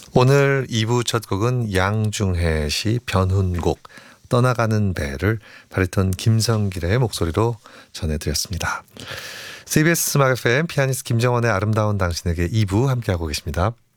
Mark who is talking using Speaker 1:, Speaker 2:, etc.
Speaker 1: 오늘 2부 첫 곡은 양중혜 씨 변훈곡 떠나가는 배를 바리톤 김성길의 목소리로 전해드렸습니다. CBS 스마트 FM 피아니스트 김정원의 아름다운 당신에게 2부 함께하고 계십니다.